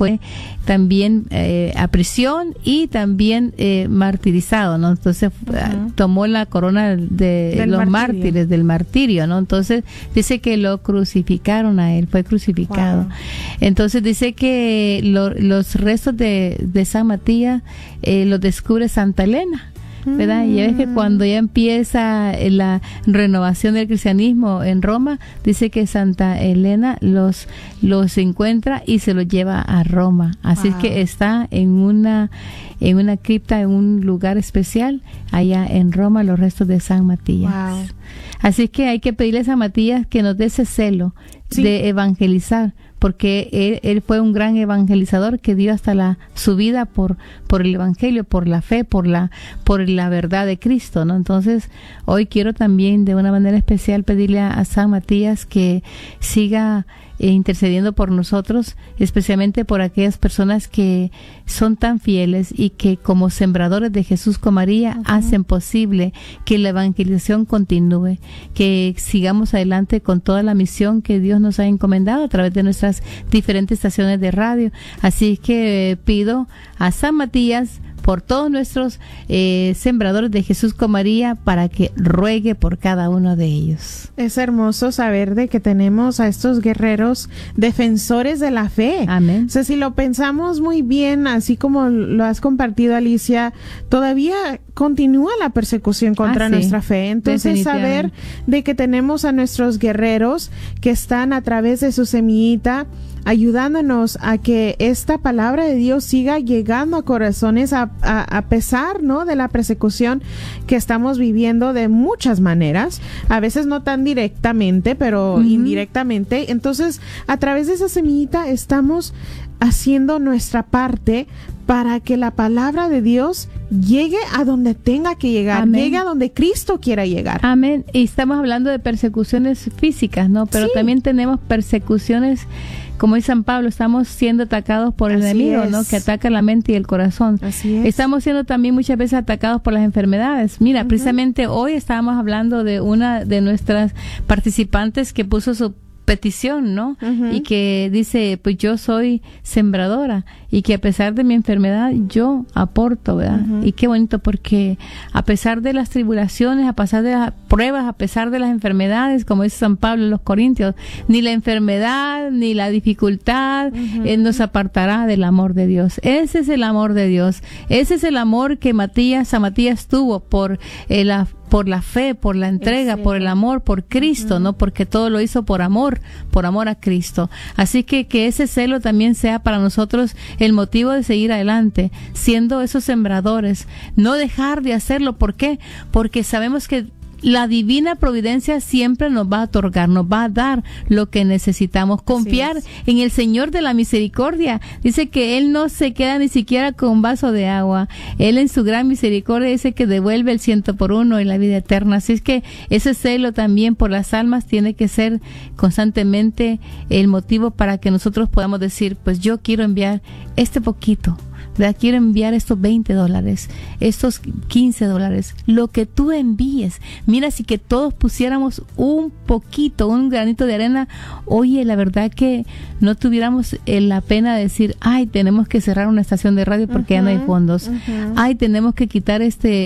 fue también a prisión y también martirizado, ¿no? Entonces tomó la corona de los mártires, del martirio, ¿no? Entonces dice que lo crucificaron a él, fue crucificado. Wow. Entonces dice que los restos de San Matías los descubre Santa Elena, ¿verdad? Y es que cuando ya empieza la renovación del cristianismo en Roma, dice que Santa Elena los encuentra y se los lleva a Roma. Así es que está en una cripta, en un lugar especial allá en Roma, los restos de San Matías. Wow. Así es que hay que pedirle a San Matías que nos dé ese celo de evangelizar, porque él fue un gran evangelizador que dio hasta su vida por el evangelio, por la fe, por la verdad de Cristo, ¿no? Entonces, hoy quiero también de una manera especial pedirle a San Matías que siga intercediendo por nosotros, especialmente por aquellas personas que son tan fieles y que como sembradores de Jesús con María hacen posible que la evangelización continúe, que sigamos adelante con toda la misión que Dios nos ha encomendado a través de nuestras diferentes estaciones de radio. Así que pido a San Matías por todos nuestros sembradores de Jesús con María para que ruegue por cada uno de ellos. Es hermoso saber de que tenemos a estos guerreros defensores de la fe. Amén. O sea, si lo pensamos muy bien, así como lo has compartido, Alicia, todavía continúa la persecución contra nuestra fe. Entonces, saber de que tenemos a nuestros guerreros que están a través de su semillita ayudándonos a que esta palabra de Dios siga llegando a corazones a pesar, ¿no?, de la persecución que estamos viviendo de muchas maneras, a veces no tan directamente, pero indirectamente. Entonces, a través de esa semillita estamos haciendo nuestra parte para que la palabra de Dios llegue a donde tenga que llegar, llegue a donde Cristo quiera llegar. Amén. Y estamos hablando de persecuciones físicas, ¿no? Pero también tenemos persecuciones, como dice San Pablo, estamos siendo atacados por el enemigo, ¿no?, que ataca la mente y el corazón. Así es. Estamos siendo también muchas veces atacados por las enfermedades. Mira, precisamente hoy estábamos hablando de una de nuestras participantes que puso su petición, ¿no? Y que dice, pues yo soy sembradora y que a pesar de mi enfermedad yo aporto, ¿verdad? Y qué bonito, porque a pesar de las tribulaciones, a pesar de las pruebas, a pesar de las enfermedades, como dice San Pablo en los Corintios, ni la enfermedad ni la dificultad nos apartará del amor de Dios. Ese es el amor de Dios. Ese es el amor que San Matías tuvo por la fe, por la entrega, por el amor, por Cristo, ¿no? Porque todo lo hizo por amor a Cristo. Así que ese celo también sea para nosotros el motivo de seguir adelante, siendo esos sembradores, no dejar de hacerlo. ¿Por qué? Porque sabemos que la divina providencia siempre nos va a otorgar, nos va a dar lo que necesitamos. Confiar en el Señor de la misericordia. Dice que Él no se queda ni siquiera con un vaso de agua. Él en su gran misericordia dice que devuelve el 100% y la vida eterna. Así es que ese celo también por las almas tiene que ser constantemente el motivo para que nosotros podamos decir, pues yo quiero enviar este poquito, ¿verdad? Quiero enviar estos $20, estos $15, lo que tú envíes. Mira, si que todos pusiéramos un poquito, un granito de arena, oye, la verdad que no tuviéramos la pena de decir, ay, tenemos que cerrar una estación de radio porque ya no hay fondos. Ay, tenemos que quitar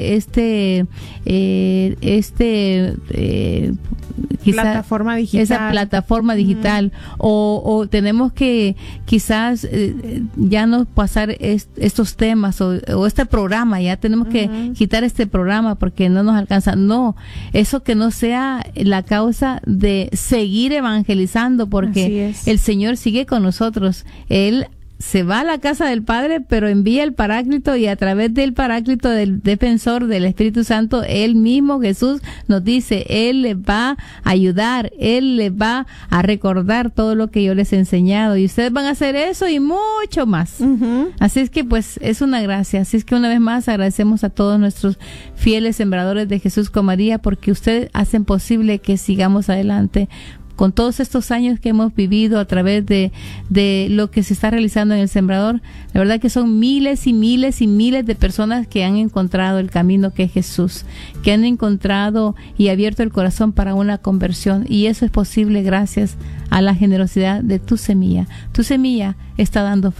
plataforma digital. Esa plataforma digital, o tenemos que quizás ya no pasar estos temas o este programa, ya tenemos que quitar este programa porque no nos alcanza. No, eso que no sea la causa de seguir evangelizando, porque el Señor sigue con nosotros. Él se va a la casa del Padre, pero envía el Paráclito, y a través del Paráclito, del Defensor, del Espíritu Santo, Él mismo, Jesús, nos dice, Él les va a ayudar, Él les va a recordar todo lo que yo les he enseñado, y ustedes van a hacer eso y mucho más. Así es que pues es una gracia. Así es que una vez más agradecemos a todos nuestros fieles sembradores de Jesús con María, porque ustedes hacen posible que sigamos adelante con todos estos años que hemos vivido a través de lo que se está realizando en el Sembrador. La verdad que son miles y miles y miles de personas que han encontrado el camino que es Jesús, que han encontrado y abierto el corazón para una conversión, y eso es posible gracias a la generosidad de tu semilla. Tu semilla está dando